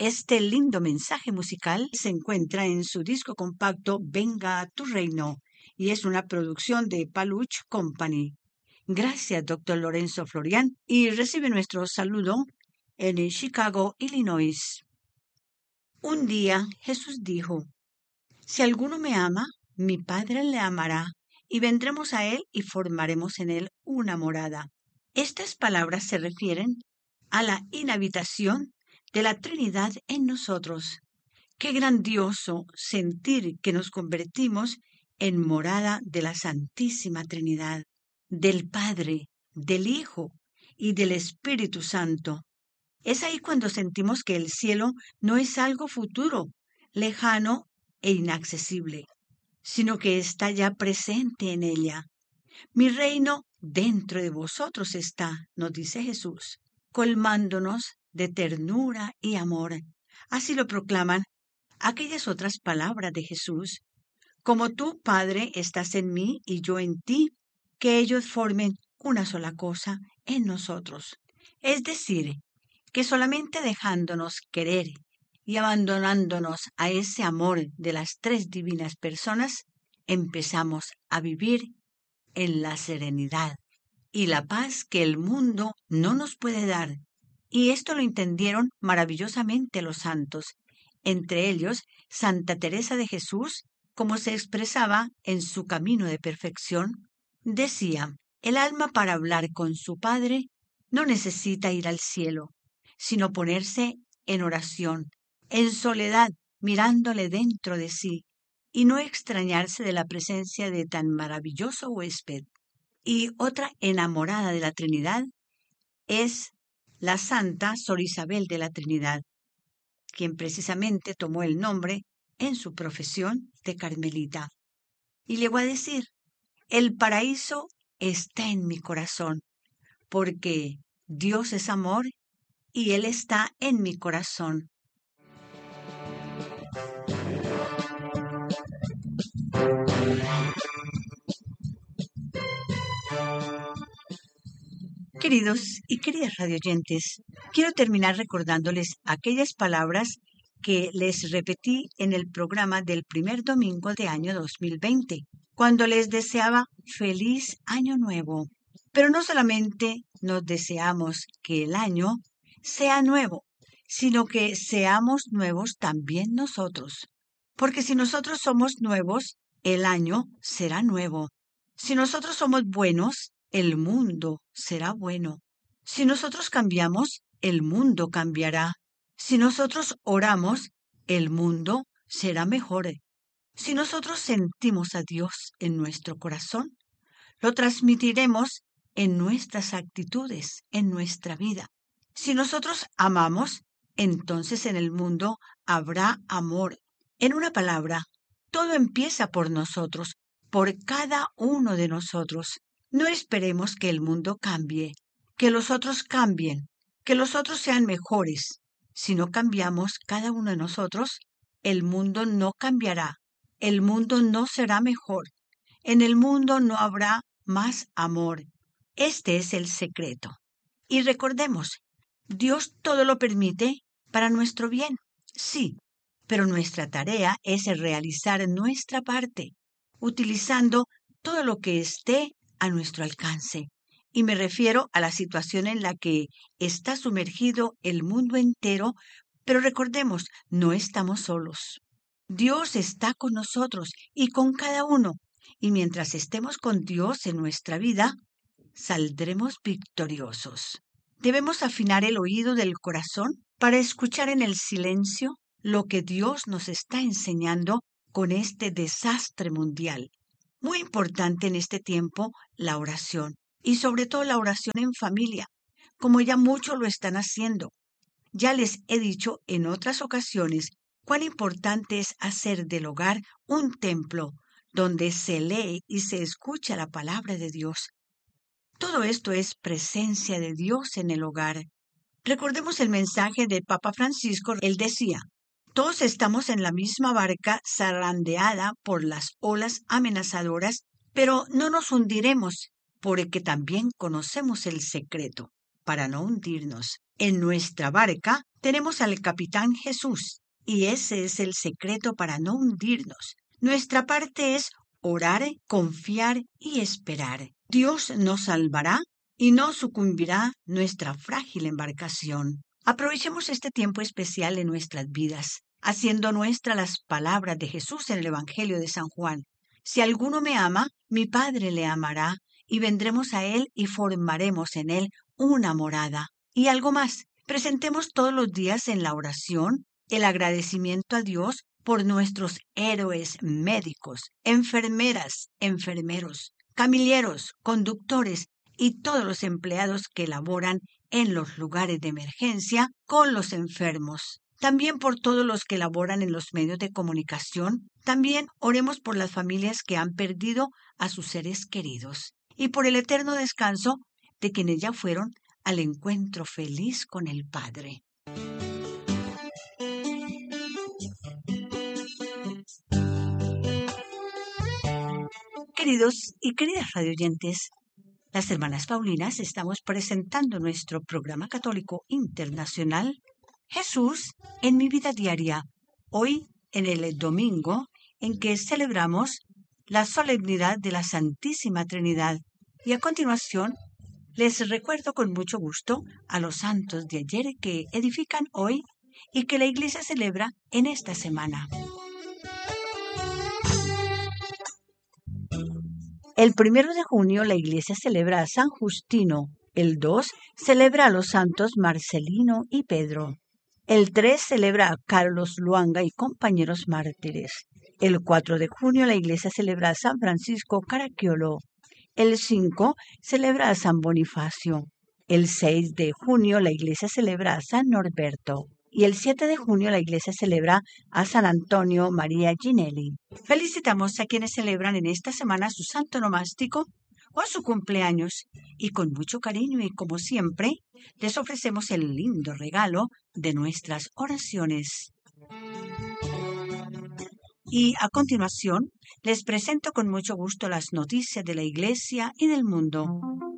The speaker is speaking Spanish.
Este lindo mensaje musical se encuentra en su disco compacto Venga a tu Reino y es una producción de Paluch Company. Gracias, Dr. Lorenzo Florian, y recibe nuestro saludo en Chicago, Illinois. Un día Jesús dijo: Si alguno me ama, mi Padre le amará, y vendremos a él y formaremos en él una morada. Estas palabras se refieren a la inhabitación de la Trinidad en nosotros. Qué grandioso sentir que nos convertimos en morada de la Santísima Trinidad, del Padre, del Hijo y del Espíritu Santo. Es ahí cuando sentimos que el cielo no es algo futuro, lejano e inaccesible, sino que está ya presente en ella. Mi reino dentro de vosotros está, nos dice Jesús, colmándonos de ternura y amor. Así lo proclaman aquellas otras palabras de Jesús: como tú, Padre, estás en mí y yo en ti, que ellos formen una sola cosa en nosotros. Es decir, que solamente dejándonos querer y abandonándonos a ese amor de las tres divinas personas, empezamos a vivir en la serenidad y la paz que el mundo no nos puede dar. Y esto lo entendieron maravillosamente los santos, entre ellos Santa Teresa de Jesús, como se expresaba en su camino de perfección, decía: el alma para hablar con su Padre no necesita ir al cielo, sino ponerse en oración, en soledad, mirándole dentro de sí, y no extrañarse de la presencia de tan maravilloso huésped. Y otra enamorada de la Trinidad es la Santa Sor Isabel de la Trinidad, quien precisamente tomó el nombre en su profesión de carmelita. Y llegó a decir: el paraíso está en mi corazón, porque Dios es amor y Él está en mi corazón. Queridos y queridas radioyentes, quiero terminar recordándoles aquellas palabras que les repetí en el programa del primer domingo de año 2020, cuando les deseaba feliz año nuevo. Pero no solamente nos deseamos que el año sea nuevo, sino que seamos nuevos también nosotros. Porque si nosotros somos nuevos, el año será nuevo. Si nosotros somos buenos, el mundo será bueno. Si nosotros cambiamos, el mundo cambiará. Si nosotros oramos, el mundo será mejor. Si nosotros sentimos a Dios en nuestro corazón, lo transmitiremos en nuestras actitudes, en nuestra vida. Si nosotros amamos, entonces en el mundo habrá amor. En una palabra, todo empieza por nosotros, por cada uno de nosotros. No esperemos que el mundo cambie, que los otros cambien, que los otros sean mejores. Si no cambiamos cada uno de nosotros, el mundo no cambiará, el mundo no será mejor. En el mundo no habrá más amor. Este es el secreto. Y recordemos, Dios todo lo permite para nuestro bien, sí, pero nuestra tarea es realizar nuestra parte, utilizando todo lo que esté a nuestro alcance. Y me refiero a la situación en la que está sumergido el mundo entero, pero recordemos, no estamos solos. Dios está con nosotros y con cada uno, y mientras estemos con Dios en nuestra vida, saldremos victoriosos. Debemos afinar el oído del corazón para escuchar en el silencio lo que Dios nos está enseñando con este desastre mundial. Muy importante en este tiempo la oración, y sobre todo la oración en familia, como ya muchos lo están haciendo. Ya les he dicho en otras ocasiones cuán importante es hacer del hogar un templo donde se lee y se escucha la palabra de Dios. Todo esto es presencia de Dios en el hogar. Recordemos el mensaje del Papa Francisco. Él decía: todos estamos en la misma barca zarandeada por las olas amenazadoras, pero no nos hundiremos, porque también conocemos el secreto para no hundirnos. En nuestra barca tenemos al Capitán Jesús, y ese es el secreto para no hundirnos. Nuestra parte es orar, confiar y esperar. Dios nos salvará y no sucumbirá nuestra frágil embarcación. Aprovechemos este tiempo especial en nuestras vidas, haciendo nuestras las palabras de Jesús en el Evangelio de San Juan. Si alguno me ama, mi Padre le amará, y vendremos a él y formaremos en él una morada. Y algo más, presentemos todos los días en la oración el agradecimiento a Dios por nuestros héroes médicos, enfermeras, enfermeros, camilleros, conductores y todos los empleados que laboran en los lugares de emergencia con los enfermos. También por todos los que laboran en los medios de comunicación. También oremos por las familias que han perdido a sus seres queridos y por el eterno descanso de quienes ya fueron al encuentro feliz con el Padre. Queridos y queridas radioyentes, las hermanas Paulinas estamos presentando nuestro programa católico internacional Jesús en mi vida diaria, hoy en el domingo en que celebramos la solemnidad de la Santísima Trinidad. Y a continuación les recuerdo con mucho gusto a los santos de ayer que edifican hoy y que la Iglesia celebra en esta semana. El 1 de junio la Iglesia celebra a San Justino. El 2 celebra a los santos Marcelino y Pedro. El 3 celebra a Carlos Luanga y compañeros mártires. El 4 de junio la Iglesia celebra a San Francisco Caracciolo. El 5 celebra a San Bonifacio. El 6 de junio la Iglesia celebra a San Norberto. Y el 7 de junio la Iglesia celebra a San Antonio María Ginelli. Felicitamos a quienes celebran en esta semana su santo nomástico o su cumpleaños. Y con mucho cariño y como siempre, les ofrecemos el lindo regalo de nuestras oraciones. Y a continuación, les presento con mucho gusto las noticias de la Iglesia y del mundo.